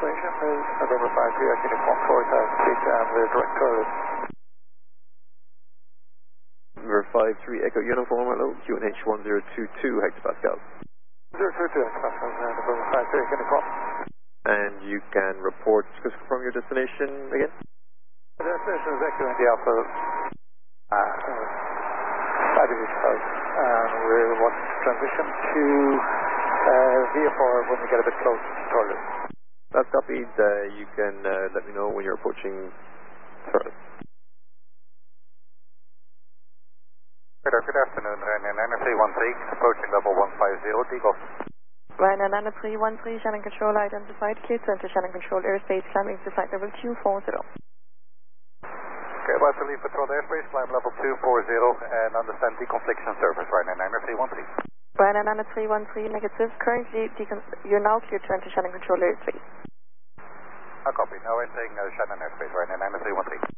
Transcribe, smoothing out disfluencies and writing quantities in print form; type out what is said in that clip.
destination is November 53, Uniform 4000 feet and the direct toilet. November 53, Echo Uniform, hello, QNH 1022 hectopascal. 022 hectopascal, November 53, Uniform. And you can report, just confirm your destination again? The destination is Echo India Alpha 5 Beach House, and we want to transition to VFR when we get a bit close to the toilet. That's copied. You can let me know when you're approaching toilet. Good afternoon, Ryanair 313, approaching level 150, Deagle. Ryanair 313, Shannon Control identified, Q Center, Shannon Control airspace, climbing to flight level 240. Okay, about to leave patrol airspace, climb level 240, and understand deconfliction service, Ryanair 313. Ryanair 313, negative, currently you're now cleared to enter Shannon Control airspace. Copy, now entering Shannon airspace, Ryanair 313.